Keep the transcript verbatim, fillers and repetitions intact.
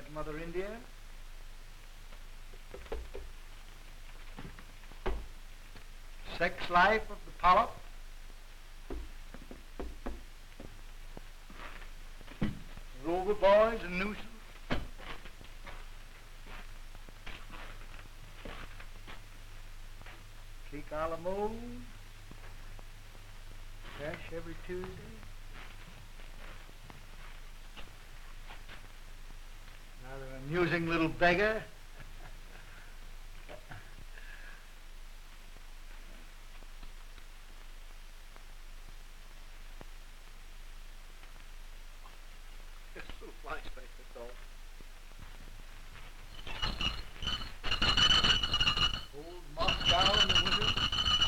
Mother India. Sex life of the polyp. Rover boys and nuisance. Clique a la mode. Cash every Tuesday. Rather amusing little beggar.